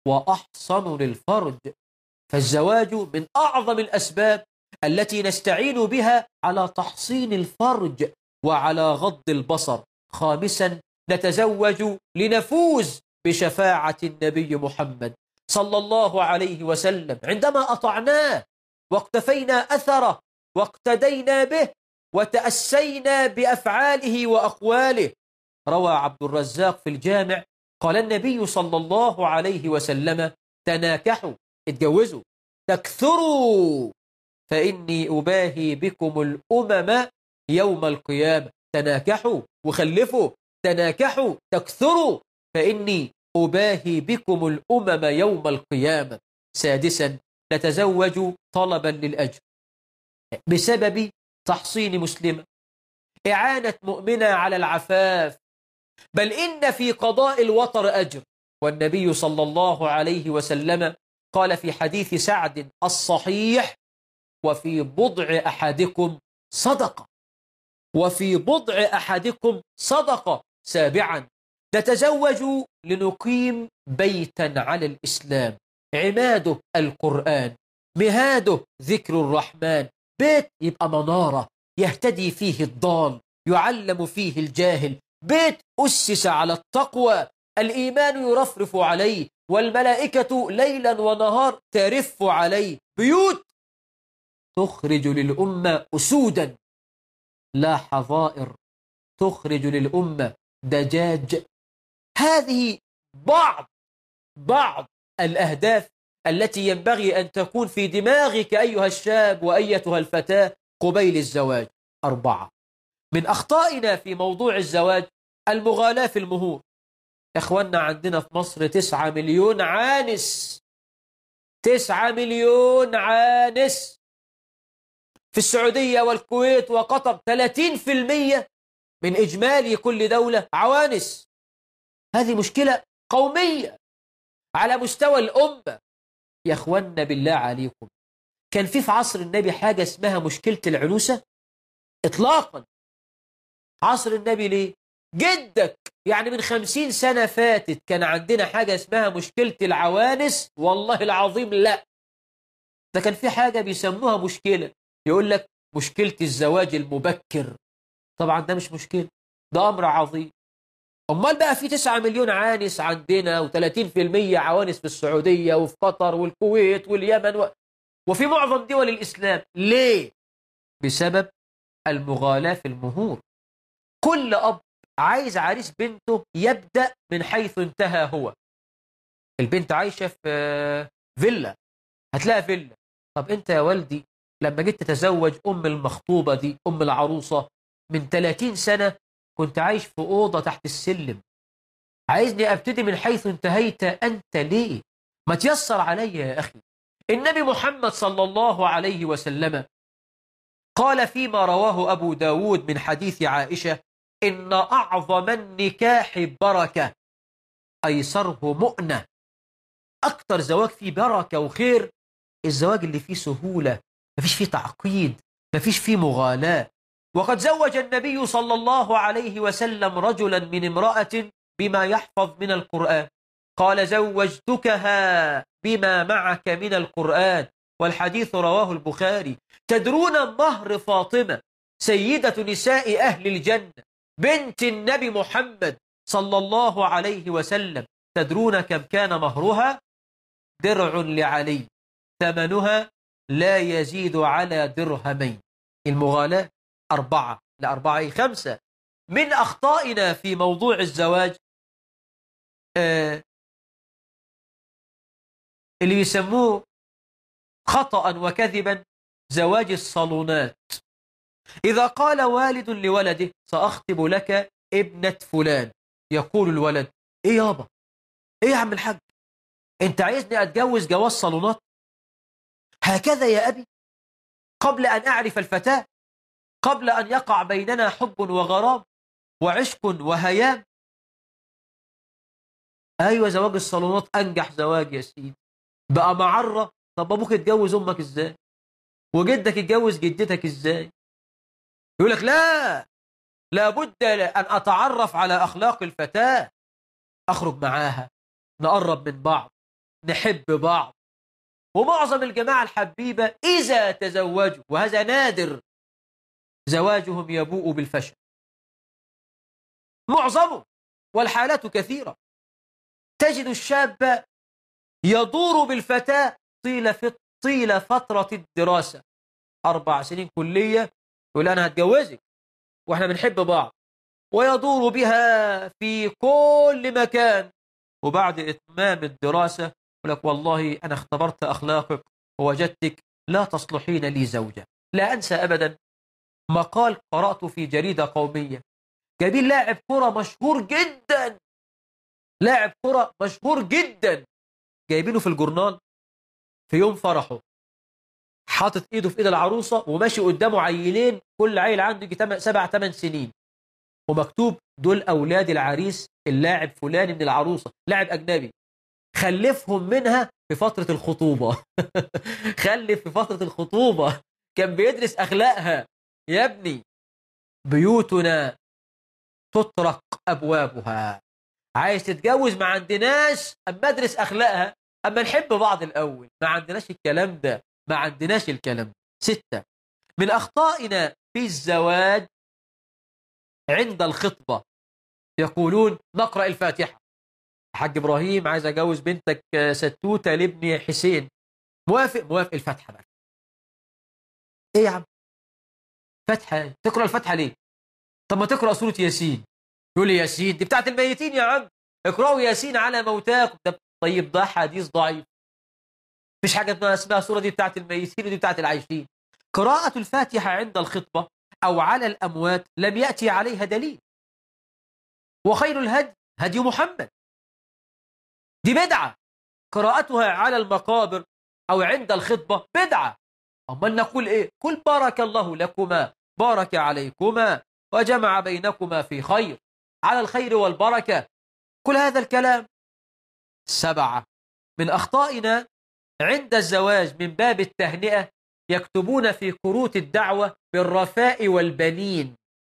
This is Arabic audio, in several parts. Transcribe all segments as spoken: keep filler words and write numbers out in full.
وأحصن للفرج. فالزواج من أعظم الأسباب التي نستعين بها على تحصين الفرج وعلى غض البصر. خامسا، نتزوج لنفوز بشفاعة النبي محمد صلى الله عليه وسلم عندما أطعناه واقتفينا أثره واقتدينا به وتأسينا بأفعاله وأقواله. روى عبد الرزاق في الجامع قال النبي صلى الله عليه وسلم: تناكحوا، اتجوزوا، تكثروا، فإني أباهي بكم الأمم يوم القيامة. تناكحوا وخلفوا، تناكحوا تكثروا، فإني أباهي بكم الأمم يوم القيامة. سادسا، نتزوج طلبا للأجر بسبب تحصين مسلمة، إعانة مؤمنة على العفاف، بل إن في قضاء الوطر أجر. والنبي صلى الله عليه وسلم قال في حديث سعد الصحيح: وفي بضع أحدكم صدقة، وفي بضع أحدكم صدقة. سابعا، نتزوج لنقيم بيتا على الإسلام، عماده القرآن، مهاده ذكر الرحمن. بيت يبقى منارة يهتدي فيه الضال، يعلم فيه الجاهل. بيت أسس على التقوى، الإيمان يرفرف عليه، والملائكة ليلا ونهار ترف عليه. بيوت تخرج للأمة أسودا لا حظائر، تخرج للأمة دجاج. هذه بعض بعض الأهداف التي ينبغي أن تكون في دماغك أيها الشاب وأيتها الفتاة قبيل الزواج. أربعة، من أخطائنا في موضوع الزواج المغالاة في المهور. إخواننا عندنا في مصر تسعة مليون عانس، تسعة مليون عانس. في السعودية والكويت وقطر ثلاثين بالمئة من إجمالي كل دولة عوانس. هذه مشكلة قومية على مستوى الأمة. يا أخوانا بالله عليكم، كان في في عصر النبي حاجة اسمها مشكلة العنوسة؟ إطلاقا. عصر النبي ليه؟ جدك يعني من خمسين سنة فاتت كان عندنا حاجة اسمها مشكلة العوانس؟ والله العظيم لا. ده كان في حاجة بيسموها مشكلة، يقول لك مشكلة الزواج المبكر. طبعا ده مش مشكلة، ده أمر عظيم. أمال بقى في تسعة مليون عانس عندنا وثلاثين بالمئة عوانس في السعودية وفي قطر والكويت واليمن و... وفي معظم دول الإسلام. ليه؟ بسبب المغالاة في المهور. كل أب عايز عريس بنته يبدأ من حيث انتهى هو. البنت عايشة في فيلا، هتلاقي فيلا. طب أنت يا والدي لما جيت تتزوج أم المخطوبة دي، أم العروسة، من ثلاثين سنة كنت عايش في أوضة تحت السلم. عايزني أبتدي من حيث انتهيت أنت ليه؟ ما تيسر علي يا أخي. النبي محمد صلى الله عليه وسلم قال فيما رواه أبو داود من حديث عائشة: إن أعظم النكاح بركة، أيسره مؤنة. أكتر زواج فيه بركة وخير الزواج اللي فيه سهولة، مفيش فيه تعقيد، مفيش فيه مغالاة. وقد زوج النبي صلى الله عليه وسلم رجلا من امرأة بما يحفظ من القرآن، قال: زوجتكها بما معك من القرآن. والحديث رواه البخاري. تدرون مهر فاطمة سيدة نساء أهل الجنة بنت النبي محمد صلى الله عليه وسلم، تدرون كم كان مهرها؟ درع لعلي ثمنها لا يزيد على درهمين. المغالاة. أربعة لا أربعة أي خمسة من أخطائنا في موضوع الزواج آه اللي يسموه خطأ وكذبا زواج الصالونات. إذا قال والد لولده: سأخطب لك ابنة فلان، يقول الولد: إيه يابا؟ إيه يا عم الحاج؟ أنت عايزني أتجوز جواز صالونات؟ هكذا يا أبي؟ قبل أن أعرف الفتاة، قبل أن يقع بيننا حب وغرام وعشق وهيام. أيوة، زواج الصالونات أنجح زواج يا سيدي، بقى معرة. طب أبوك اتجوز أمك إزاي؟ وجدك اتجوز جدتك إزاي؟ يقول لك لا، لابد أن أتعرف على أخلاق الفتاة، أخرج معاها، نقرب من بعض، نحب بعض. ومعظم الجماعة الحبيبة إذا تزوجوا، وهذا نادر، زواجهم يبوء بالفشل، معظمه، والحالات كثيرة. تجد الشاب يدور بالفتاة طيلة طيلة فترة الدراسة، أربع سنين كلية، يقول أنا هتجوزك وإحنا بنحب بعض، ويدور بها في كل مكان، وبعد إتمام الدراسة يقول لك والله أنا اختبرت أخلاقك ووجدتك لا تصلحين لي زوجة. لا أنسى أبدا مقال قرأته في جريدة قومية، جايبين لاعب كرة مشهور جدا، لاعب كرة مشهور جدا، جايبينه في الجورنال في يوم فرحه، حاطط ايده في ايد العروسة وماشي قدامه عيلين، كل عيل عنده يجي سبع ثمان سنين، ومكتوب دول أولاد العريس اللاعب فلان من العروسة، لاعب أجنبي خلفهم منها في فترة الخطوبة. خلف في فترة الخطوبة، كان بيدرس أخلاقها. يا ابني بيوتنا تطرق أبوابها، عايز تتجوز ما عندناش، أما أدرس أخلاقها، أما نحب بعض الأول، ما عندناش الكلام ده، ما عندناش الكلام ده. ستة، من أخطائنا في الزواج عند الخطبة يقولون نقرأ الفاتحة. حاج إبراهيم عايز أجوز بنتك ستوتة لابني حسين، موافق؟ موافق. الفاتحة بقى إيه يا عم؟ فاتحة؟ تقرأ الفاتحة ليه؟ طب ما تقرأ سورة ياسين. يقول لي ياسين دي بتاعت الميتين يا عم، اقرأوا ياسين على موتاكم. ده طيب ده حديث ضعيف، مفيش حاجة اسمها سورة دي بتاعت الميتين ودي بتاعت العايشين. قراءة الفاتحة عند الخطبة أو على الأموات لم يأتي عليها دليل، وخير الهدي هدي محمد، دي بدعة. قراءتها على المقابر أو عند الخطبة بدعة. أما نقول إيه؟ قل بارك الله لكما، بارك عليكما، وجمع بينكما في خير، على الخير والبركة، كل هذا الكلام. سبعة، من أخطائنا عند الزواج من باب التهنئة يكتبون في كروت الدعوة بالرفاء والبنين،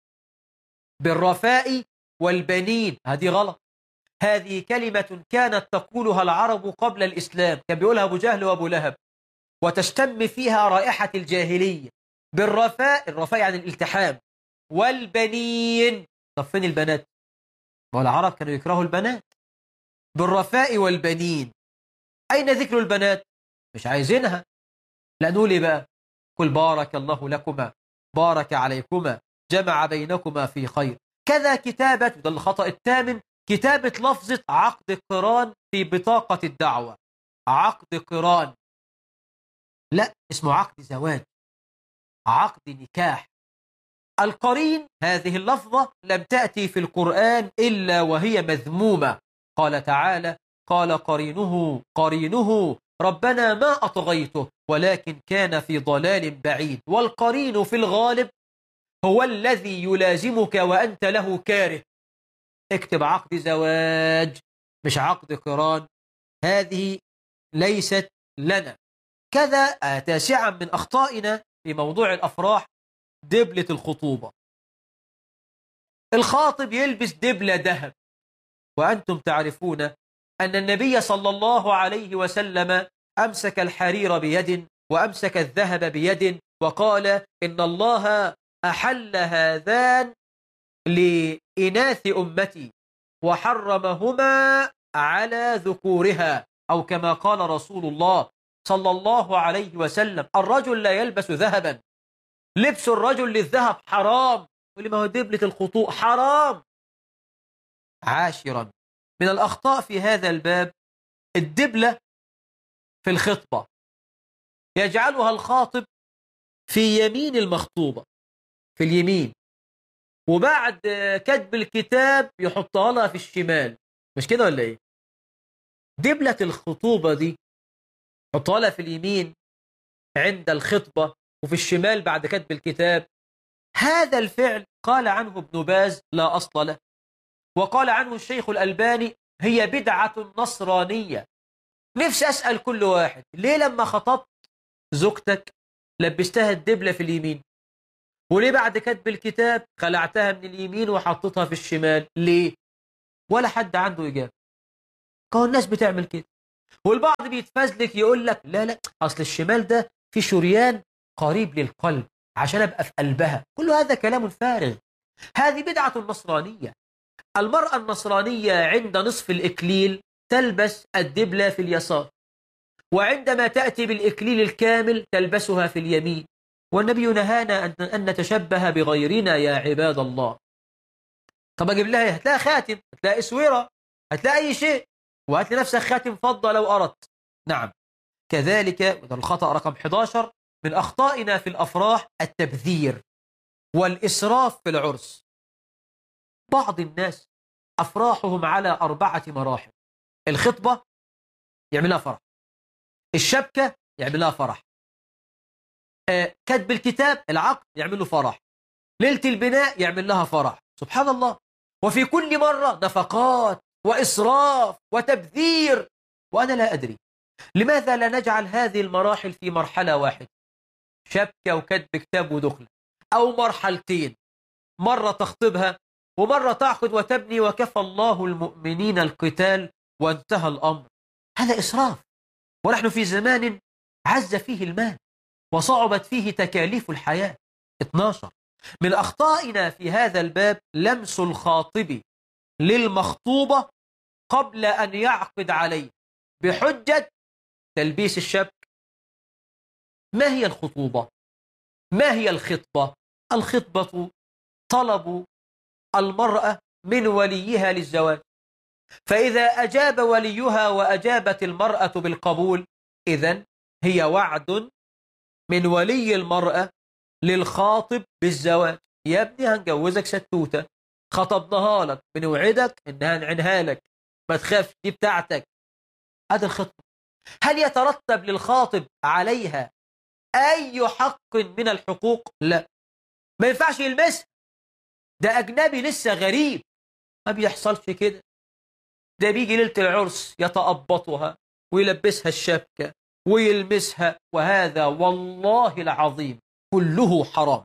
بالرفاء والبنين. هذه غلط، هذه كلمة كانت تقولها العرب قبل الإسلام، كان بيقولها أبو جهل وأبو لهب، وتشتم فيها رائحة الجاهلية. بالرفاء، الرفاء يعني الالتحام، والبنين. طب فين البنات؟ والعرب كانوا يكرهوا البنات. بالرفاء والبنين، أين ذكر البنات؟ مش عايزينها. لا نقول إيه بقى؟ قل بارك الله لكما، بارك عليكما، جمع بينكما في خير. كذا كتابة، ده الخطأ الثامن، كتابة لفظة عقد قران في بطاقة الدعوة. عقد قران، لا، اسمه عقد زواج، عقد نكاح. القرين هذه اللفظة لم تأتي في القرآن إلا وهي مذمومة. قال تعالى: قال قرينه قرينه ربنا ما أطغيته ولكن كان في ضلال بعيد. والقرين في الغالب هو الذي يلازمك وأنت له كاره. اكتب عقد زواج مش عقد قران، هذه ليست لنا. كذا تاسعا من أخطائنا في موضوع الأفراح دبلة الخطوبة. الخاطب يلبس دبلة ذهب، وأنتم تعرفون أن النبي صلى الله عليه وسلم أمسك الحرير بيد وأمسك الذهب بيد، وقال إن الله أحل هذان لإناث أمتي وحرمهما على ذكورها، أو كما قال رسول الله صلى الله عليه وسلم: الرجل لا يلبس ذهبا، لبس الرجل للذهب حرام. يقول لي ما هو دبلة الخطوبة حرام. عاشرا من الأخطاء في هذا الباب الدبلة في الخطبة، يجعلها الخاطب في يمين المخطوبة، في اليمين، وبعد كتب الكتاب يحطها لها في الشمال. مش كده ولا ايه؟ دبلة الخطوبة دي يحطها لها في اليمين عند الخطبة وفي الشمال بعد كتب الكتاب. هذا الفعل قال عنه ابن باز لا أصل له، وقال عنه الشيخ الألباني هي بدعة نصرانية. نفسي أسأل كل واحد، ليه لما خطبت زوجتك لبستها الدبلة في اليمين؟ وليه بعد كتب الكتاب خلعتها من اليمين وحطتها في الشمال؟ ليه؟ ولا حد عنده إجابة. كون الناس بتعمل كده. والبعض بيتفزلك يقول لك لا لا أصل الشمال ده في شريان قريب للقلب عشان أبقى في قلبها. كل هذا كلام فارغ. هذه بدعة النصرانية. المرأة النصرانية عند نصف الإكليل تلبس الدبلة في اليسار، وعندما تأتي بالإكليل الكامل تلبسها في اليمين. والنبي نهانا أن نتشبه بغيرنا يا عباد الله. طب أجيب لها إيه؟ هتلاقي خاتم، هتلاقي اسوره، هتلاقي أي شيء، وهات لنفسك خاتم فضة لو أردت. نعم. كذلك وده الخطأ رقم إحدى عشر من أخطائنا في الأفراح التبذير والإسراف في العرس. بعض الناس أفراحهم على أربعة مراحل: الخطبة يعملها فرح، الشبكة يعملها فرح، آه، كتب الكتاب العقد يعمل له فرح، ليلة البناء يعمل لها فرح. سبحان الله. وفي كل مرة نفقات وإسراف وتبذير. وأنا لا أدري لماذا لا نجعل هذه المراحل في مرحلة واحدة، شبكة وكتب كتاب ودخل، أو مرحلتين، مرة تخطبها ومرة تعقد وتبني وكفى الله المؤمنين القتال وانتهى الأمر. هذا إسراف، ونحن في زمان عز فيه المال وصعبت فيه تكاليف الحياة. اثنا عشر من أخطائنا في هذا الباب لمس الخاطب للمخطوبة قبل أن يعقد عليه بحجة تلبيس الشبك. ما هي الخطوبة؟ ما هي الخطبة؟ الخطبة طلب المرأة من وليها للزواج، فإذا أجاب وليها وأجابت المرأة بالقبول إذن هي وعد من ولي المرأة للخاطب بالزواج. يا ابني هنجوزك ستوتة، خطبناها لك، بنوعدك إنها نعنها لك، ما تخافش دي بتاعتك. هذا الخطبة. هل يترتب للخاطب عليها أي حق من الحقوق؟ لا، ما ينفعش يلمسها، ده أجنبي لسه غريب. ما بيحصلش كده. ده بيجي ليلة العرس يتأبطها ويلبسها الشبكة ويلمسها، وهذا والله العظيم كله حرام.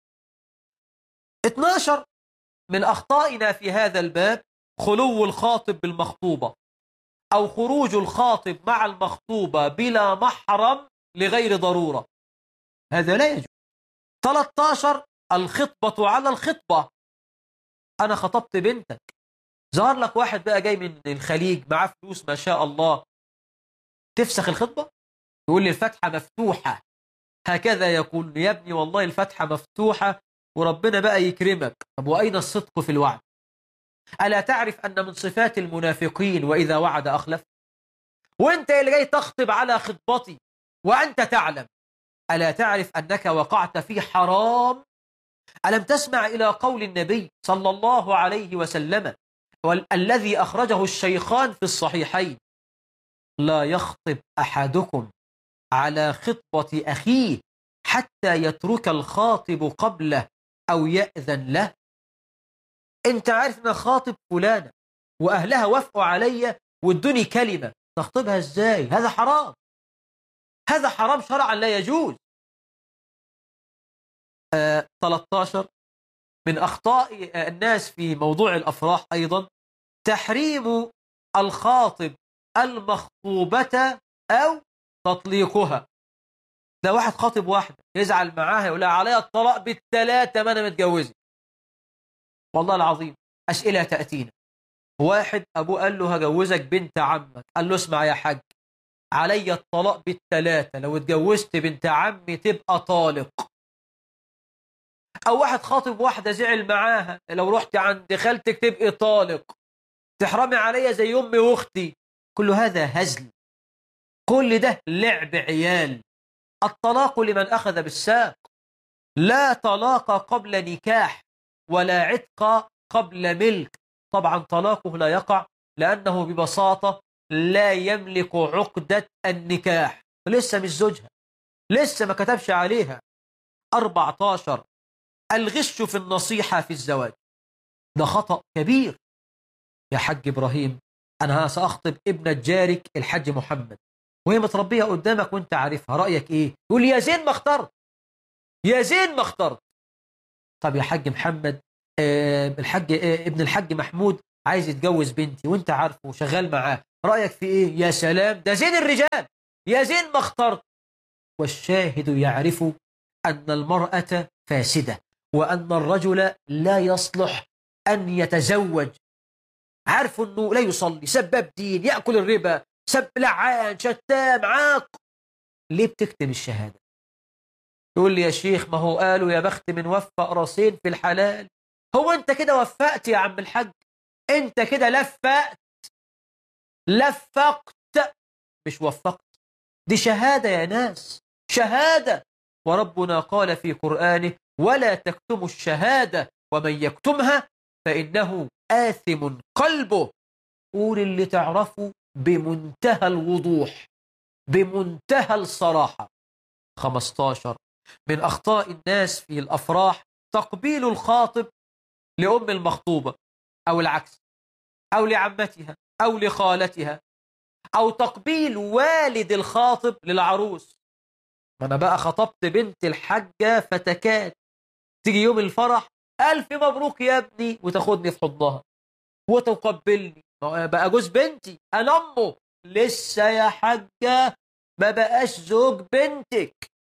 اثنا عشر من أخطائنا في هذا الباب خلو الخاطب بالمخطوبة، أو خروج الخاطب مع المخطوبة بلا محرم لغير ضرورة. هذا لا يجوز. ثلاثة عشر الخطبة على الخطبة. أنا خطبت بنتك، ظهر لك واحد بقى جاي من الخليج معاه فلوس ما شاء الله، تفسخ الخطبة؟ يقول لي الفتحة مفتوحة. هكذا يقول يا ابني والله الفتحة مفتوحة وربنا بقى يكرمك. طب وأين الصدق في الوعد؟ ألا تعرف أن من صفات المنافقين وإذا وعد أخلف؟ وأنت اللي جاي تخطب على خطبتي وأنت تعلم، ألا تعرف أنك وقعت في حرام؟ ألم تسمع إلى قول النبي صلى الله عليه وسلم والذي أخرجه الشيخان في الصحيحين: لا يخطب أحدكم على خطبة أخيه حتى يترك الخاطب قبله أو يأذن له. أنت عارف أن خاطب فلانة وأهلها وافقوا علي وادوني كلمة، تخطبها إزاي؟ هذا حرام، هذا حرام شرعا لا يجوز. آه ثلاثة عشر من أخطاء الناس في موضوع الأفراح أيضا تحريم الخاطب المخطوبة أو تطليقها. ده واحد خاطب واحدة يزعل معاها يقول لها عليها الطلاق بالثلاثة ما أنا متجوزة. والله العظيم أسئلة تأتينا. واحد أبوه قال له هجوزك بنت عمك، قال له اسمع يا حاج علي الطلاق بالثلاثة، لو اتجوزت بنت عمي تبقى طالق. أو واحد خاطب واحدة زعل معاها لو رحت عند خالتك تبقى طالق، تحرمي عليا زي أمي وأختي. كل هذا هزل، كل ده لعب عيال. الطلاق لمن أخذ بالساق. لا طلاق قبل نكاح ولا عتق قبل ملك. طبعا طلاقه لا يقع لأنه ببساطة لا يملك عقدة النكاح، لسه مش زوجها، لسه ما كتبش عليها. أربعة عشر الغش في النصيحة في الزواج. ده خطأ كبير. يا حاج إبراهيم أنا سأخطب ابنة جارك الحاج محمد وهي متربية قدامك وانت عارفها، رأيك ايه؟ يقول يا زين ما اخترت، يا زين ما اخترت. طب يا حاج محمد آه الحاج آه ابن الحاج محمود عايز يتجوز بنتي وانت عارفه وشغال معاه، رأيك في إيه؟ يا سلام، ده زين الرجال، يا زين ما اخترت. والشاهد يعرف أن المرأة فاسدة، وأن الرجل لا يصلح أن يتزوج. عارف أنه لا يصلي، سباب دين، يأكل الربا، سب لعان، شتام، عاق. ليه بتكتم الشهادة؟ يقول لي يا شيخ ما هو قالوا يا بخت من وفق راسين في الحلال. هو أنت كده وفقت يا عم الحاج؟ أنت كده لفقت، لفقت مش وفقت. دي شهادة يا ناس، شهادة. وربنا قال في قرآنه ولا تكتموا الشهادة ومن يكتمها فإنه آثم قلبه. قول اللي تعرفه بمنتهى الوضوح، بمنتهى الصراحة. خمستاشر من أخطاء الناس في الأفراح تقبيل الخاطب لأم المخطوبة، أو العكس، أو لعمتها، أو لخالتها، أو تقبيل والد الخاطب للعروس. ما أنا بقى خطبت بنت الحاجة فتكات، تيجي يوم الفرح ألف مبروك يا ابني وتاخدني في حضنها وتقبلني، بقى جوز بنتي، أنا أمه. لسه يا حاجة ما بقاش زوج بنتك،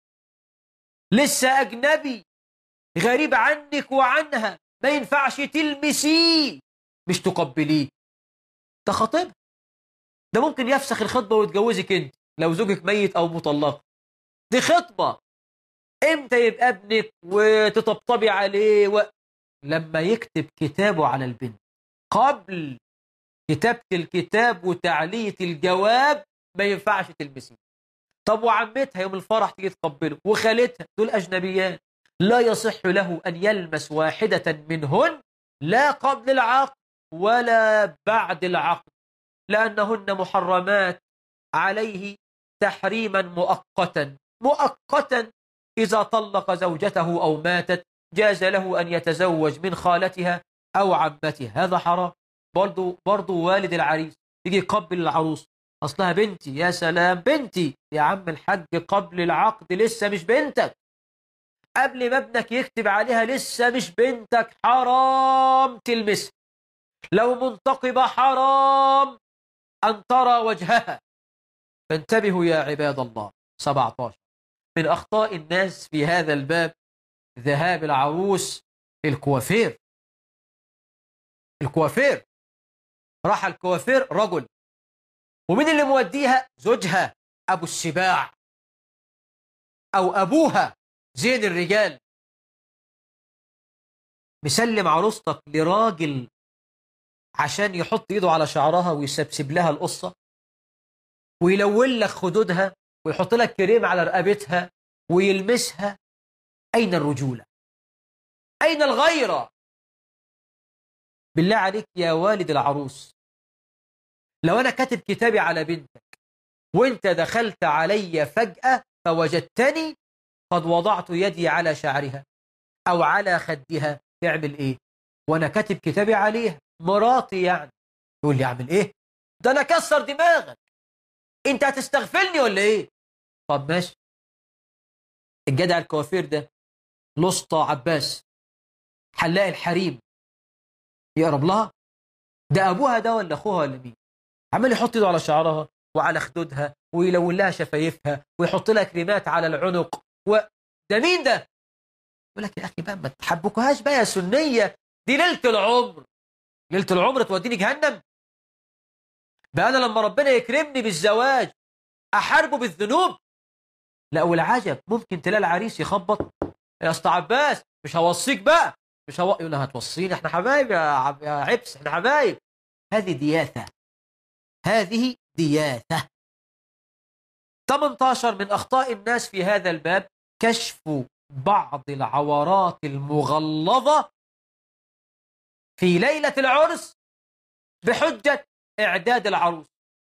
لسه أجنبي غريب عنك وعنها، ما ينفعش تلمسيه مش تقبليه. ده خطيب، ده ممكن يفسخ الخطبة ويتجوزك انت لو زوجك ميت أو مطلق. دي خطبة، امتى يبقى ابنك وتطبطبي عليه و... لما يكتب كتابه على البنت قبل كتابة الكتاب وتعلية الجواب ما ينفعش تلمسيه. طب وعمتها يوم الفرح تيجي تقبله، وخالتها، دول أجنبيات، لا يصح له أن يلمس واحدة منهن لا قبل العقد ولا بعد العقد، لأنهن محرمات عليه تحريما مؤقتا. مؤقتا إذا طلق زوجته أو ماتت جاز له أن يتزوج من خالتها أو عمتها، هذا حرام. برضو, برضو والد العريس يجي يقبل العروس، أصلها بنتي، يا سلام بنتي يا عم الحاج، قبل العقد لسه مش بنتك، قبل ما ابنك يكتب عليها لسه مش بنتك، حرام تلمسها. لو منتقبة حرام أن ترى وجهها، فانتبهوا يا عباد الله. سبعتاشر من أخطاء الناس في هذا الباب ذهاب العروس الكوافير. الكوافير راح الكوافير رجل، ومين اللي موديها؟ زوجها أبو السباع أو أبوها زين الرجال. مسلم عروستك لراجل عشان يحط ايده على شعرها ويسبسب لها القصة ويلون لك خدودها ويحط لك كريم على رقبتها ويلمسها. أين الرجولة؟ أين الغيرة؟ بالله عليك يا والد العروس، لو أنا كاتب كتابي على بنتك وانت دخلت علي فجأة فوجدتني قد وضعت يدي على شعرها أو على خدها، تعمل إيه؟ وأنا كاتب كتابي عليها، مراتي يعني. يقول لي أعمل إيه؟ ده أنا كسر دماغك، أنت هتستغفلني ولا إيه؟ طب ماشي. الجدع الكوافير ده لسطى عباس حلاق الحريم يقرب لها؟ ده أبوها ده ولا أخوها ولا مين؟ عمال يحط ايده على شعرها وعلى خدودها ويلون لها شفايفها ويحط لها كريمات على العنق و... ده مين ده؟ يقول لك يا أخي بقى ما تحبكوهاش بقى يا سنية، دي ليلة العمر، ليلة العمر توديني جهنم؟ بقى أنا لما ربنا يكرمني بالزواج أحاربه بالذنوب؟ لا والعجب ممكن تلاقي العريس يخبط، يا اسطى عباس مش هوصيك بقى، مش هو... يقول لها هتوصيني؟ احنا حبايب يا, عب... يا عبس، احنا حبايب. هذه دياثة، هذه دياثة. ثمانية عشر من أخطاء الناس في هذا الباب كشف بعض العورات المغلظة في ليلة العرس بحجة إعداد العروس.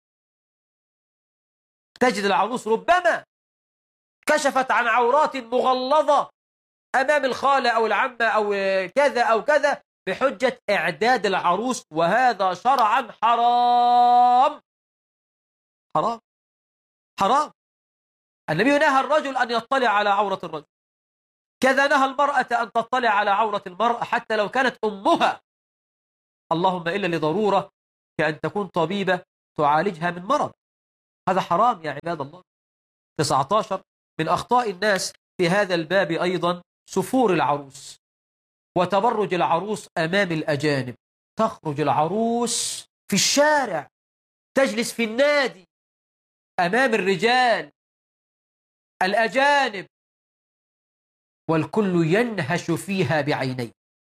تجد العروس ربما كشفت عن عورات مغلظة أمام الخالة أو العمة أو كذا أو كذا بحجة إعداد العروس، وهذا شرعا حرام. حرام حرام. النبي نهى الرجل أن يطلع على عورة الرجل، كذا نهى المرأة أن تطلع على عورة المرأة حتى لو كانت أمها، اللهم إلا لضرورة كأن تكون طبيبة تعالجها من مرض. هذا حرام يا عباد الله. تسعة عشر من أخطاء الناس في هذا الباب أيضا سفور العروس وتبرج العروس أمام الأجانب. تخرج العروس في الشارع، تجلس في النادي أمام الرجال الأجانب، والكل ينهش فيها بعينيه،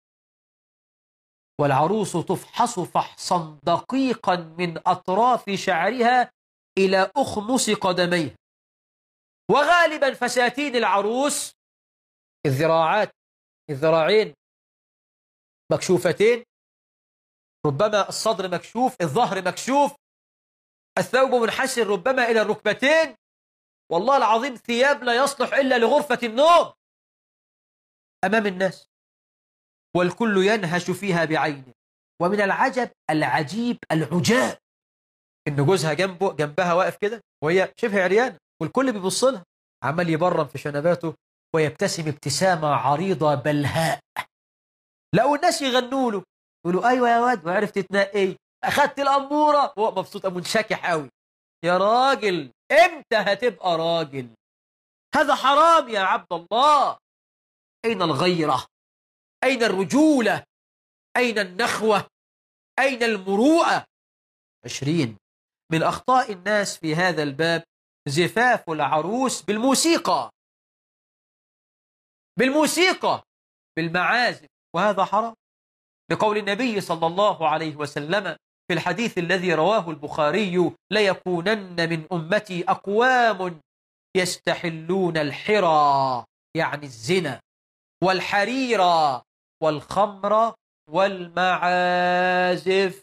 والعروس تفحص فحصا دقيقا من أطراف شعرها إلى أخمص قدميها. وغالبا فساتين العروس الذراعات الذراعين مكشوفتين، ربما الصدر مكشوف، الظهر مكشوف، الثوب منحسر ربما إلى الركبتين. والله العظيم ثياب لا يصلح إلا لغرفة النوم أمام الناس، والكل ينهش فيها بعينه. ومن العجب العجيب العجاب إن جوزها جنبه جنبها واقف كده وهي شبه عريانة، والكل بيبص لها، عمال يبرم في شنباته ويبتسم ابتسامة عريضة بلهاء. لقوا الناس يغنوا له، يقولوا أيوة يا واد وعرفت تنقي، أخدت الأمورة، وهو مبسوط منشكح قوي. يا راجل إمتى هتبقى راجل؟ هذا حرام يا عبد الله. أين الغيرة؟ أين الرجولة؟ أين النخوة؟ أين المروءة؟ عشرين من أخطاء الناس في هذا الباب زفاف العروس بالموسيقى بالموسيقى بالمعازف، وهذا حرام لقول النبي صلى الله عليه وسلم في الحديث الذي رواه البخاري: ليكونن من أمتي أقوام يستحلون الحرى، يعني الزنا، والحريرة، والخمر، والمعازف.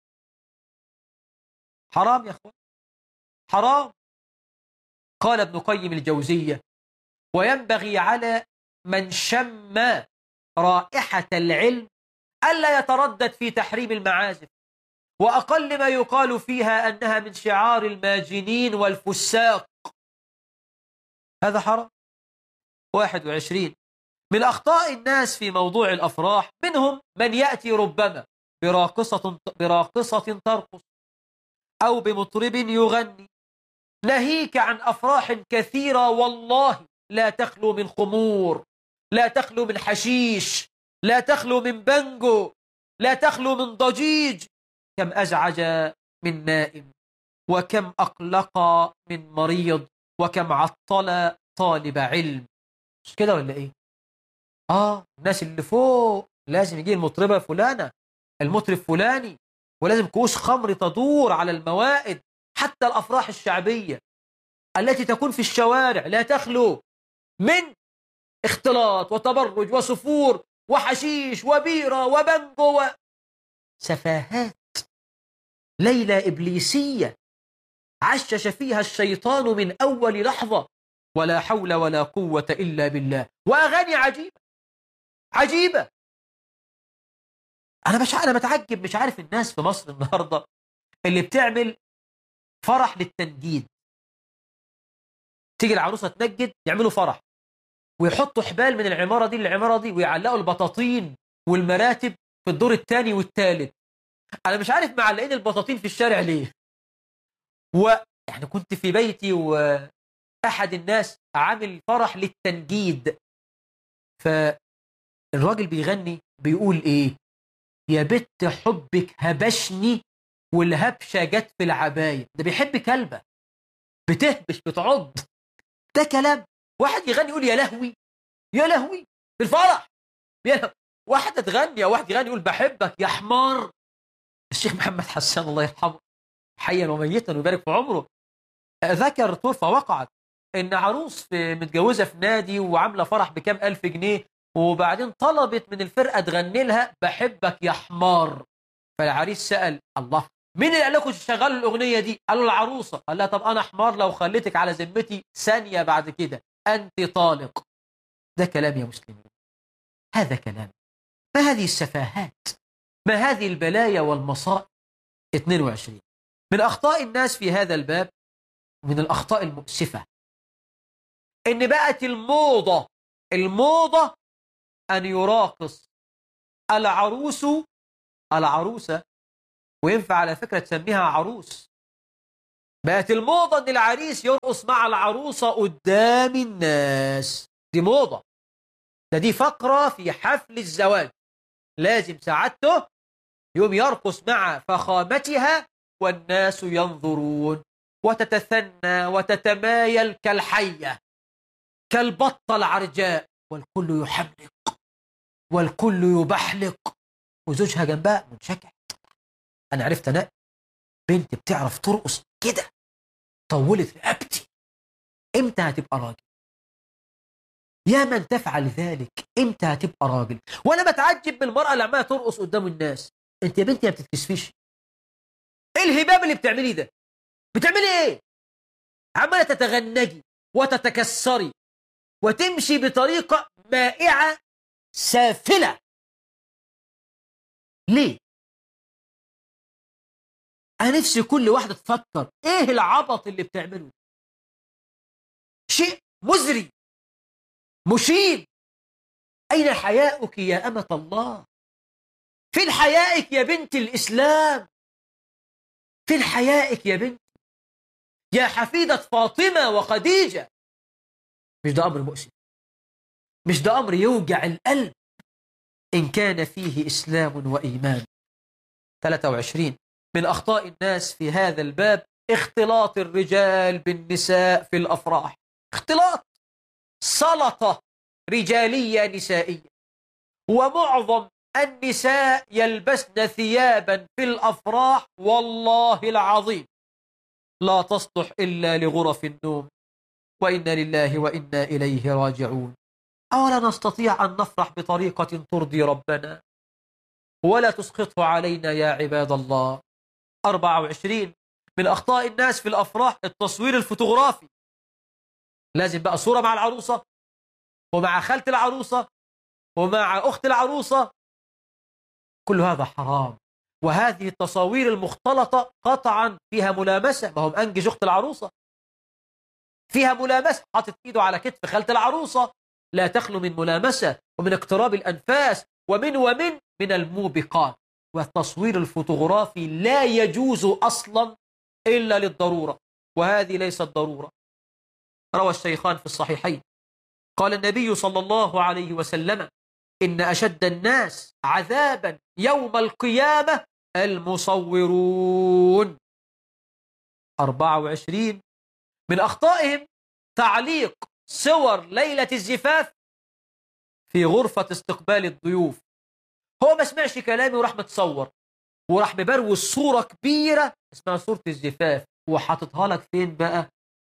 حرام يا أخوان، حرام. قال ابن قيم الجوزية: وينبغي على من شم رائحة العلم ألا يتردد في تحريم المعازف، وأقل ما يقال فيها أنها من شعار الماجنين والفساق. هذا حرام. واحد وعشرين من أخطاء الناس في موضوع الأفراح، منهم من يأتي ربما براقصة, براقصة ترقص أو بمطرب يغني، ناهيك عن أفراح كثيرة والله لا تخلو من خمور، لا تخلو من حشيش، لا تخلو من بنجو، لا تخلو من ضجيج. كم أزعج من نائم، وكم أقلق من مريض، وكم عطل طالب علم. مش كده ولا إيه؟ آه الناس اللي فوق لازم يجي المطربة فلانة، المطرب فلاني، ولازم كؤوس خمر تدور على الموائد. حتى الأفراح الشعبية التي تكون في الشوارع لا تخلو من اختلاط وتبرج وسفور وحشيش وبيرة وبنجو وسفاهات. ليلة إبليسية عشش فيها الشيطان من أول لحظة، ولا حول ولا قوة إلا بالله. وأغاني عجيبة عجيبة. أنا مش أنا بتعجب، مش عارف الناس في مصر النهاردة اللي بتعمل فرح للتنجيد. تيجي العروسة تنجد، يعملوا فرح ويحطوا حبال من العمارة دي للعمارة دي، ويعلقوا البطاطين والمراتب في الدور الثاني والثالث. أنا مش عارف معلقين البطاطين في الشارع ليه. ويعني كنت في بيتي وأحد الناس عامل فرح للتنجيد، فالراجل بيغني بيقول إيه: يا بت حبك هبشني والهبشة جت في العباية. ده بيحب كلبة بتهبش بتعض. ده كلام واحد يغني يقول يا لهوي يا لهوي في الفرح. يا واحدة تغني أو واحد يغني يقول بحبك يا حمار. الشيخ محمد حسان الله يرحمه حيا وميتا ويبارك في عمره ذكر طرفة وقعت إن عروس في متجوزة في نادي وعاملة فرح بكام ألف جنيه، وبعدين طلبت من الفرقة تغني لها بحبك يا حمار. فالعريس سأل: الله مين اللي قال لكم تشغلوا الأغنية دي؟ قالوا العروسة. قال لها: طب أنا حمار لو خليتك على ذمتي ثانية بعد كده أنت طالق. ده كلام يا مسلمين؟ هذا كلام؟ ما هذه السفاهات؟ ما هذه البلايا والمصائب؟ اثنين وعشرين من أخطاء الناس في هذا الباب، من الأخطاء المؤسفة، إن بقت الموضة الموضة أن يراقص العروس العروسة، وينفع على فكرة تسميها عروس بقت الموضة ان العريس يرقص مع العروسة قدام الناس، دي موضة. ده دي فقرة في حفل الزواج، لازم سعادته يوم يرقص مع فخامتها والناس ينظرون، وتتثنى وتتمايل كالحية كالبطة العرجاء، والكل يحملق والكل يبحلق، وزوجها جنبها منشكح. أنا عرفت أنا بنت بتعرف ترقص كده، طولت رقبتي، إمتى هتبقى راجل؟ يا من تفعل ذلك، إمتى هتبقى راجل؟ وأنا بتعجب من المرأة اللي عمالة ترقص قدام الناس. أنت يا بنتي ما بتتكسفيش؟ إيه الهباب اللي بتعمليه ده؟ بتعملي إيه؟ عمالة تتغنجي وتتكسري وتمشي بطريقة مائعة سافلة. ليه؟ أنا نفسي كل واحدة تفكر إيه العبط اللي بتعمله، شيء مزري مشين. أين حياؤك يا أمة الله؟ فين حيائك يا بنت الإسلام؟ فين حيائك يا بنت يا حفيدة فاطمة وخديجة؟ مش ده أمر مؤسف؟ مش ده أمر يوجع القلب إن كان فيه إسلام وإيمان؟ ثلاثة وعشرين من أخطاء الناس في هذا الباب اختلاط الرجال بالنساء في الأفراح. اختلاط، سلطة رجالية نسائية. ومعظم النساء يلبسن ثيابا في الأفراح والله العظيم لا تصلح إلا لغرف النوم، وإنا لله وإنا إليه راجعون. أولا نستطيع أن نفرح بطريقة ترضي ربنا ولا تسخطه علينا يا عباد الله؟ أربعة وعشرين من أخطاء الناس في الأفراح التصوير الفوتوغرافي. لازم بقى صورة مع العروسة ومع خالة العروسة ومع أخت العروسة، كل هذا حرام. وهذه التصاوير المختلطة قطعا فيها ملامسة، ما هم أنجز أخت العروسة فيها ملامسة، حاطط إيده على كتف خالة العروسة، لا تخلو من ملامسة ومن اقتراب الأنفاس ومن ومن من الموبقات. والتصوير الفوتوغرافي لا يجوز أصلا إلا للضرورة، وهذه ليست ضرورة. روى الشيخان في الصحيحين قال النبي صلى الله عليه وسلم: إن أشد الناس عذابا يوم القيامة المصورون. أربعة وعشرين من أخطائهم تعليق صور ليلة الزفاف في غرفة استقبال الضيوف. هو ما سمعش كلامي وراح متصور وراح مبروز صورة كبيرة اسمها صورة الزفاف وحاططها لك فين بقى؟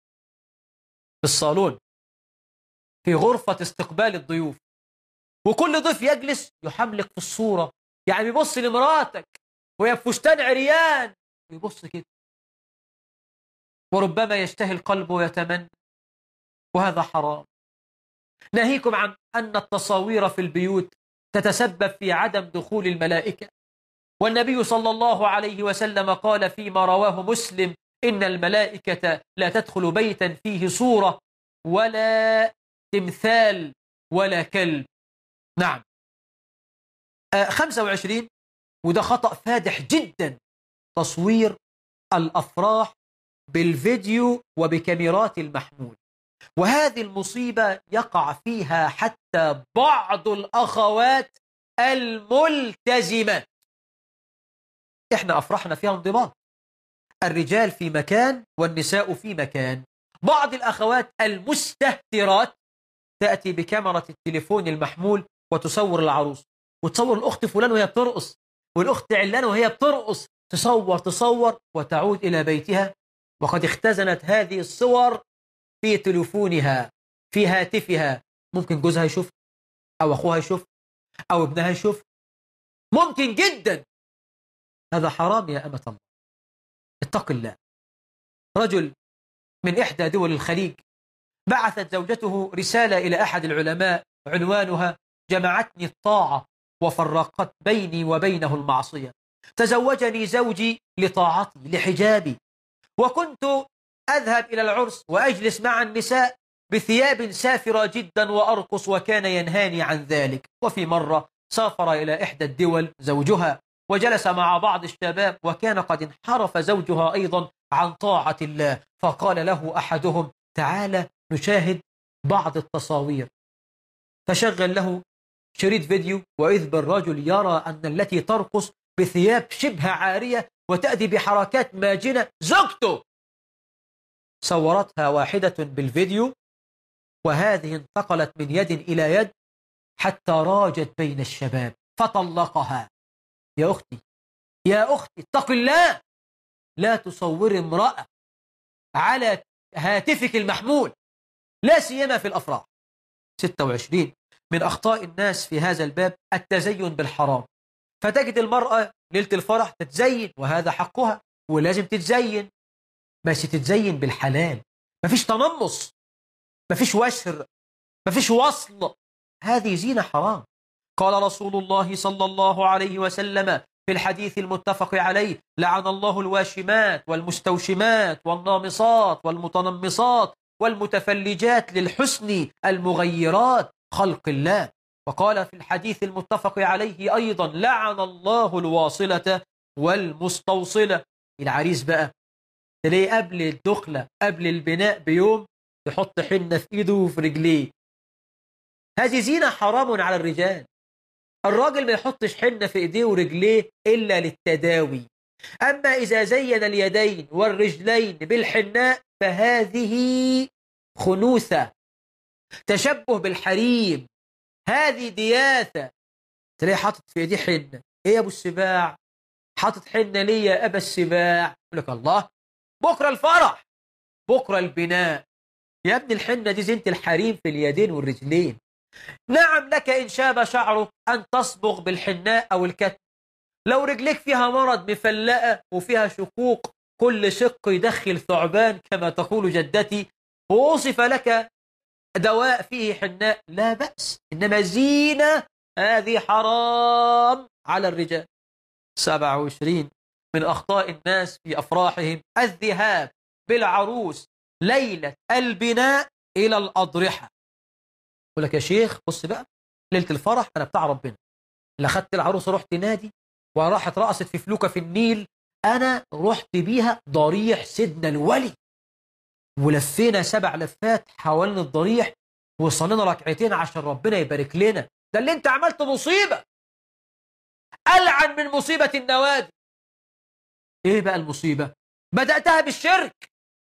في الصالون، في غرفة استقبال الضيوف. وكل ضيف يجلس يحملك في الصورة، يعني بيبص لمراتك وهي بفستان عريان ويبص كده، وربما يشتهي القلب ويتمنى، وهذا حرام. ناهيكم عن أن التصاوير في البيوت تتسبب في عدم دخول الملائكة. والنبي صلى الله عليه وسلم قال فيما رواه مسلم: إن الملائكة لا تدخل بيتا فيه صورة ولا تمثال ولا كلب. نعم. آه خمسة وعشرين وده خطأ فادح جدا، تصوير الأفراح بالفيديو وبكاميرات المحمول. وهذه المصيبة يقع فيها حتى بعض الأخوات الملتزمات. إحنا أفرحنا فيها انضباط، الرجال في مكان والنساء في مكان. بعض الأخوات المستهترات تأتي بكاميرا التليفون المحمول وتصور العروس، وتصور الأخت فلان وهي بترقص، والأخت علان وهي بترقص، تصور تصور وتعود إلى بيتها وقد اختزنت هذه الصور في تليفونها في هاتفها. ممكن جوزها يشوف أو أخوها يشوف أو ابنها يشوف، ممكن جدا. هذا حرام يا أمة الله، اتق الله. رجل من إحدى دول الخليج بعثت زوجته رسالة إلى أحد العلماء عنوانها: جمعتني الطاعة وفرقت بيني وبينه المعصية. تزوجني زوجي لطاعتي لحجابي، وكنت أذهب إلى العرس وأجلس مع النساء بثياب سافرة جدا وأرقص، وكان ينهاني عن ذلك. وفي مرة سافر إلى إحدى الدول زوجها وجلس مع بعض الشباب، وكان قد انحرف زوجها أيضا عن طاعة الله، فقال له أحدهم: تعال نشاهد بعض التصاوير. فشغل له شريط فيديو، وإذ بالرجل يرى أن التي ترقص بثياب شبه عارية وتأتي بحركات ماجنة زوجته. صورتها واحدة بالفيديو، وهذه انتقلت من يد إلى يد حتى راجت بين الشباب فطلقها. يا أختي يا أختي اتق الله، لا تصور امرأة على هاتفك المحمول، لا سيما في الأفراح. ستة وعشرين من أخطاء الناس في هذا الباب التزين بالحرام، فتجد المرأة ليلة الفرح تتزين، وهذا حقها ولازم تتزين، بس تتزين بالحلال، مفيش تنمص، مفيش وشر، مفيش وصل، هذه زينة حرام. قال رسول الله صلى الله عليه وسلم في الحديث المتفق عليه: لعن الله الواشمات والمستوشمات والنامصات والمتنمصات والمتفلجات للحسن المغيرات خلق الله. وقال في الحديث المتفق عليه أيضا: لعن الله الواصلة والمستوصلة. العريس بقى تلاقيه قبل الدخلة قبل البناء بيوم يحط حنة في إيده وفي رجليه، هذه زينة حرام على الرجال. الراجل ما يحطش حنة في إيديه ورجليه إلا للتداوي، أما إذا زين اليدين والرجلين بالحناء فهذه خنوثة، تشبه بالحريم، هذه دياثة. تلاقيه حاطط في إيديه حنة. إيه يا أبو السباع حاطط حنة ليه يا أبا السباع؟ يقول لك الله، بكرة الفرح، بكرة البناء. يا ابن الحنة دي زينة الحريم في اليدين والرجلين. نعم لك إن شاب شعرك أن تصبغ بالحناء أو الكتم، لو رجلك فيها مرض مفلقة وفيها شقوق كل شق يدخل ثعبان كما تقول جدتي، ووصف لك دواء فيه حناء، لا بأس، إنما زينة هذه حرام على الرجال. سبعة وعشرين من أخطاء الناس في أفراحهم الذهاب بالعروس ليلة البناء إلى الأضرحة. يقول لك يا شيخ بص بقى، ليلة الفرح أنا بتاع ربنا، لا خدت العروس رحت نادي وراحت رقصت في فلوكة في النيل، أنا رحت بيها ضريح سيدنا الولي، ولفينا سبع لفات حوالين الضريح وصلينا ركعتين عشان ربنا يبارك لنا. ده اللي انت عملت مصيبة ألعن من مصيبة النوادي. ايه بقى المصيبة؟ بدأتها بالشرك،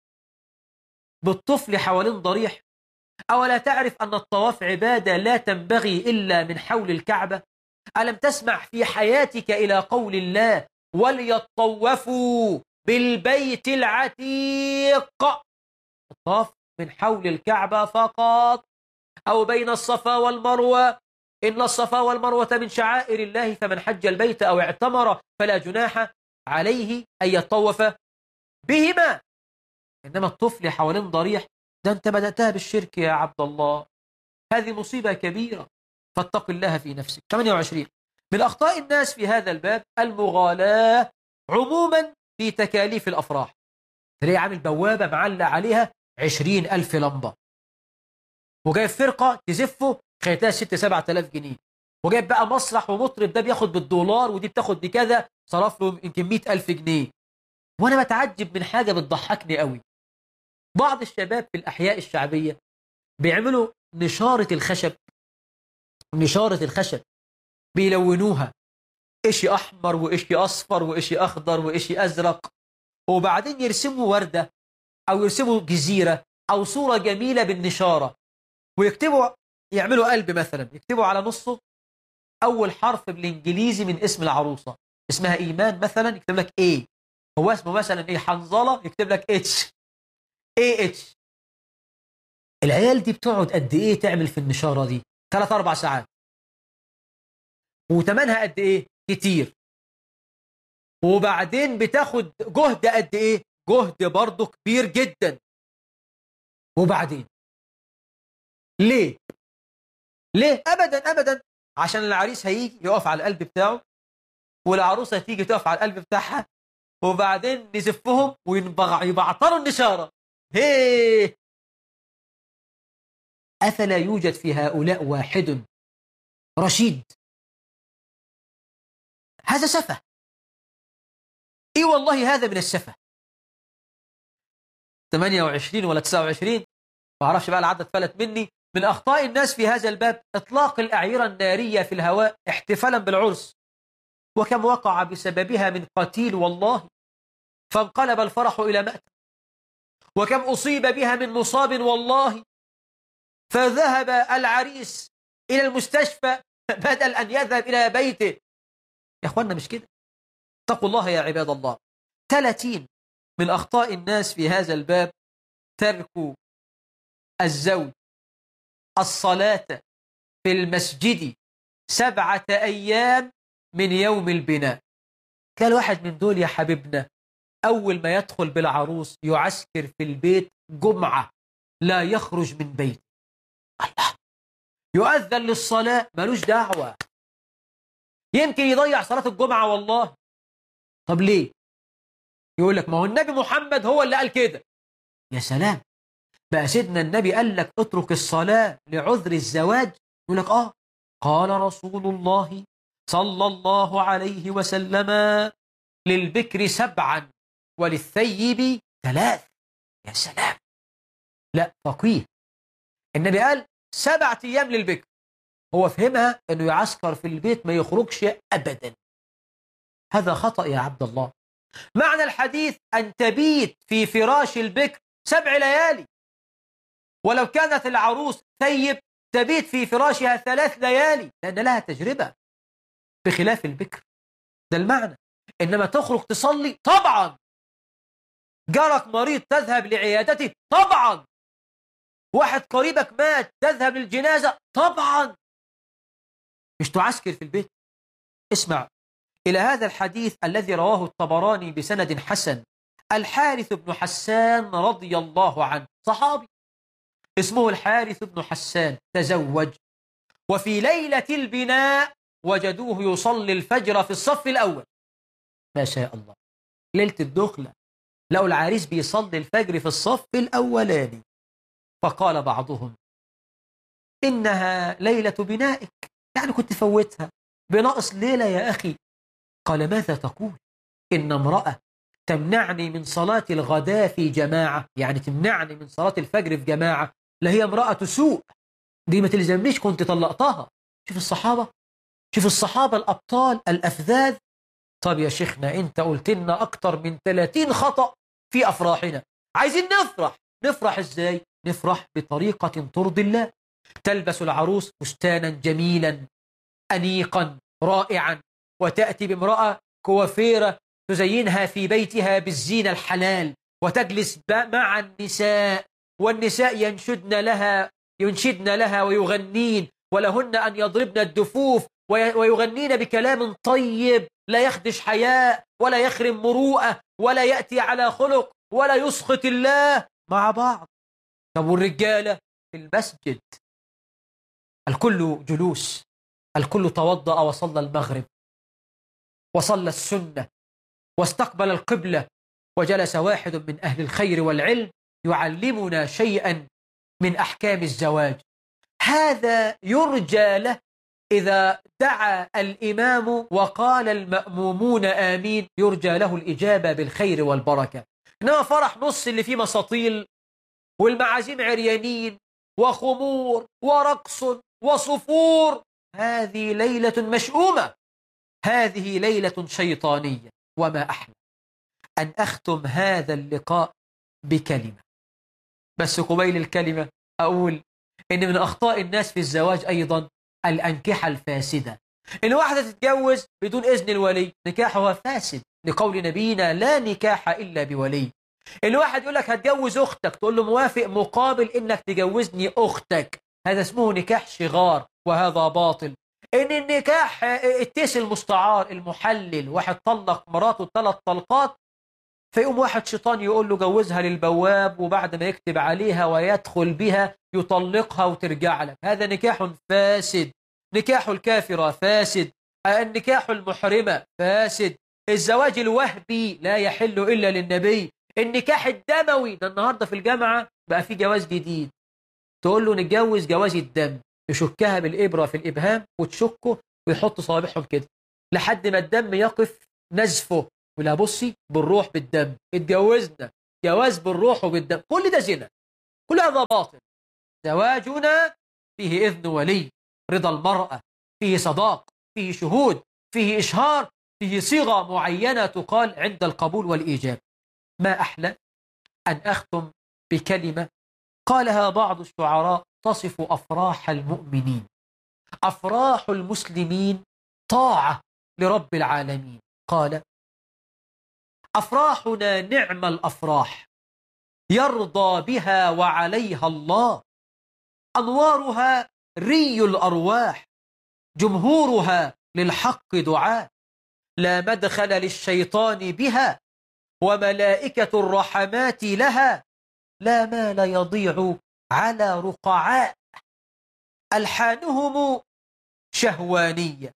بالطفل حوالين ضريح. أولا تعرف أن الطواف عبادة لا تنبغي إلا من حول الكعبة؟ ألم تسمع في حياتك إلى قول الله: وليطوفوا بالبيت العتيق؟ الطواف من حول الكعبة فقط، أو بين الصفا والمروة. إن الصفا والمروة من شعائر الله، فمن حج البيت أو اعتمر فلا جناح عليه أن يطوف بهما. إنما الطفل حوالين ضريح، ده أنت بدأتها بالشرك يا عبد الله، هذه مصيبة كبيرة، فاتق الله في نفسك. ثمانية وعشرين من أخطاء الناس في هذا الباب المغالاة عموما في تكاليف الأفراح. تلاقي عامل بوابة معلق عليها عشرين ألف لمبة، وجايب فرقة تزفه خيتها ستة سبعة آلاف جنيه، وجايب بقى مسرح ومطرب، ده بياخد بالدولار ودي بتاخد بكذا، صرف له يمكن مئة ألف جنيه. وأنا بتعجب من حاجة بتضحكني قوي، بعض الشباب في الأحياء الشعبية بيعملوا نشارة الخشب، نشارة الخشب بيلونوها إشي أحمر وإشي أصفر وإشي أخضر وإشي أزرق، وبعدين يرسموا وردة أو يرسموا جزيرة أو صورة جميلة بالنشارة، ويكتبوا، يعملوا قلب مثلا، يكتبوا على نصه أول حرف بالإنجليزي من اسم العروسة، اسمها إيمان مثلا، يكتب لك A، هو اسمه مثلا إيه حنظلة، يكتب لك H، إيه إتش. العيال دي بتقعد قد إيه تعمل في النشارة دي؟ ثلاث أربع ساعات، وتمنها قد إيه؟ كتير. وبعدين بتاخد جهد قد إيه؟ جهد برضه كبير جدا. وبعدين ليه؟ ليه؟ أبدا أبدا، عشان العريس هيجي يقف على القلب بتاعه، والعروسة تيجي تقف على القلب بتاعها، وبعدين نزفهم ويبعطروا النشارة. هيه، أفلا يوجد في هؤلاء واحد رشيد؟ هذا سفه، إيه والله هذا من السفة. ثمانية وعشرين ولا تسعة وعشرين ما أعرفش بقى، العدد فلت مني. من أخطاء الناس في هذا الباب إطلاق الأعيرة النارية في الهواء احتفالا بالعرس، وكم وقع بسببها من قتيل والله فانقلب الفرح إلى مأتم، وكم أصيب بها من مصاب والله فذهب العريس إلى المستشفى بدل أن يذهب إلى بيته. يا أخوانا مش كده، اتقوا الله يا عباد الله. ثلاثين من أخطاء الناس في هذا الباب ترك الزوج الصلاة في المسجد سبعة أيام من يوم البناء. تلاقي الواحد من دول يا حبيبنا أول ما يدخل بالعروس يعسكر في البيت جمعة لا يخرج من بيته. الله، يؤذن للصلاة ملوش دعوة، يمكن يضيع صلاة الجمعة والله. طب ليه؟ يقول لك ما هو النبي محمد هو اللي قال كده. يا سلام، بقى سيدنا النبي قال لك اترك الصلاة لعذر الزواج؟ يقول لك آه قال رسول الله صلى الله عليه وسلم للبكر سبعا وللثيب ثلاث. يا سلام، لا فقيه. النبي قال سبعة أيام للبكر، هو فهمها أنه يعسكر في البيت ما يخرجش أبدا. هذا خطأ يا عبد الله. معنى الحديث أن تبيت في فراش البكر سبع ليالي، ولو كانت العروس ثيب تبيت في فراشها ثلاث ليالي لأن لها تجربة بخلاف البكر. ده المعنى. إنما تخرج تصلي طبعا، جارك مريض تذهب لعيادته طبعا، واحد قريبك مات تذهب للجنازة طبعا، مش تعسكر في البيت. اسمع إلى هذا الحديث الذي رواه الطبراني بسند حسن. الحارث بن حسان رضي الله عنه صحابي اسمه الحارث بن حسان، تزوج، وفي ليلة البناء وجدوه يصلي الفجر في الصف الأول. ما شاء الله، ليلة الدخلة لقوا العريس بيصلي الفجر في الصف الأولاني. فقال بعضهم إنها ليلة بنائك، يعني كنت فوتها بناقص ليلة يا أخي. قال ماذا تقول؟ إن امرأة تمنعني من صلاة الغداء في جماعة، يعني تمنعني من صلاة الفجر في جماعة، لهي امرأة سوء، دي ما تلزمنيش كنت طلقتها. شوف الصحابة، شوف الصحابة الأبطال الأفذاذ. طب يا شيخنا أنت قلت لنا أكتر من ثلاثين خطأ في أفراحنا، عايزين نفرح. نفرح إزاي؟ نفرح بطريقة ترضي الله. تلبس العروس فستانا جميلا أنيقا رائعا، وتأتي بامرأة كوافيرة تزينها في بيتها بالزينة الحلال، وتجلس مع النساء، والنساء ينشدن لها ينشدن لها ويغنين، ولهن أن يضربن الدفوف ويغنين بكلام طيب لا يخدش حياء ولا يخرم مروءة ولا يأتي على خلق ولا يسخط الله مع بعض. طب والرجالة في المسجد الكل جلوس، الكل توضأ وصلى المغرب وصلى السنة واستقبل القبلة، وجلس واحد من أهل الخير والعلم يعلمنا شيئا من أحكام الزواج. هذا يرجى له إذا دعا الإمام وقال المأمومون آمين، يرجى له الإجابة بالخير والبركة. إنما فرح نص اللي فيه مساطيل والمعازيم عريانين وخمور ورقص وصفور، هذه ليلة مشؤومة، هذه ليلة شيطانية. وما أحلى أن أختم هذا اللقاء بكلمة، بس قبيل الكلمة أقول إن من أخطاء الناس في الزواج أيضا الأنكحة الفاسدة. إن واحدة تتجوز بدون إذن الولي نكاحها فاسد، لقول نبينا لا نكاح إلا بولي. الواحد يقول لك هتجوز أختك، تقول له موافق مقابل إنك تجوزني أختك، هذا اسمه نكاح شغار وهذا باطل. إن النكاح التيس المستعار المحلل، واحد طلق مراته ثلاث طلقات، فيقوم واحد شيطان يقول له جوزها للبواب، وبعد ما يكتب عليها ويدخل بها يطلقها وترجع لك. هذا نكاح فاسد. نكاح الكافرة فاسد، النكاح المحرمة فاسد، الزواج الوهبي لا يحل إلا للنبي، النكاح الدموي ده النهاردة في الجامعة بقى في جواز جديد، تقول له نتجوز جواز الدم، يشكها بالإبرة في الإبهام وتشكه ويحط صوابعهم كده لحد ما الدم يقف نزفه ولا بصي بالروح بالدم، اتجوزنا جواز بالروح وبالدم، كل ده زنا، كل هذا باطل. زواجنا فيه إذن ولي، رضا المرأة، فيه صداق، فيه شهود، فيه إشهار، فيه صيغة معينة تقال عند القبول والإيجاب. ما أحلى أن أختم بكلمة قالها بعض الشعراء تصف أفراح المؤمنين. أفراح المسلمين طاعة لرب العالمين. قال: أفراحنا نعم الأفراح يرضى بها وعليها الله، أنوارها ري الأرواح، جمهورها للحق دعاء، لا مدخل للشيطان بها وملائكة الرحمات لها، لا مال يضيع على رقعاء، ألحانهم شهوانية،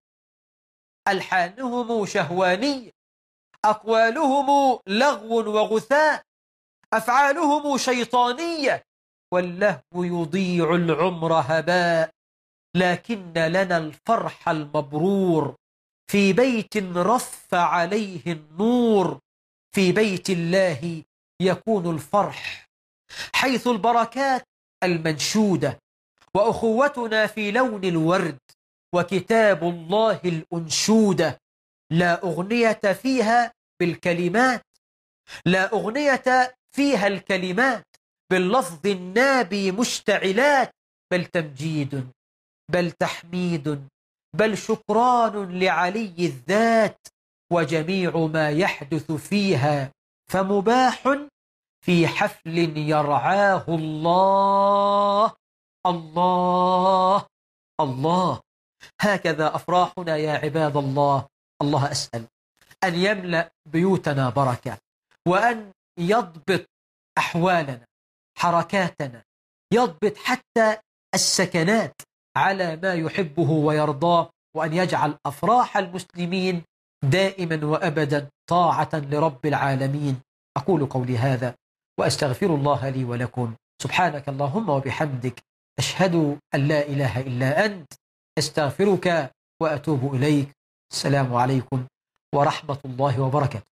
ألحانهم شهوانية، أقوالهم لغو وغثاء، أفعالهم شيطانية، واللهو يضيع العمر هباء، لكن لنا الفرح المبرور في بيت رف عليه النور، في بيت الله يكون الفرح، حيث البركات المنشودة، وأخوتنا في لون الورد، وكتاب الله الأنشودة، لا أغنية فيها بالكلمات، لا أغنية فيها الكلمات باللفظ النابي مشتعلات، بل تمجيد، بل تحميد، بل شكران لعلي الذات، وجميع ما يحدث فيها فمباح في حفل يرعاه الله الله الله. هكذا أفراحنا يا عباد الله. الله أسأل أن يملأ بيوتنا بركة، وأن يضبط أحوالنا، حركاتنا، يضبط حتى السكنات على ما يحبه ويرضاه، وأن يجعل أفراح المسلمين دائما وأبدا طاعة لرب العالمين. أقول قولي هذا وأستغفر الله لي ولكم. سبحانك اللهم وبحمدك، أشهد أن لا إله إلا أنت، أستغفرك وأتوب إليك. السلام عليكم ورحمة الله وبركاته.